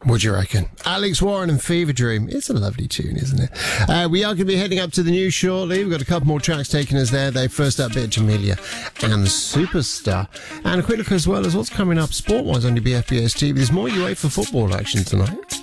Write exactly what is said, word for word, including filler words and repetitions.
What do you reckon? Alex Warren and Fever Dream. It's a lovely tune, isn't it? Uh, we are going to be heading up to the news shortly. We've got a couple more tracks taking us there. They first up, bit of Jamelia and Superstar. And a quick look as well as what's coming up sport-wise on your B F B S T V. There's more UEFA football action tonight.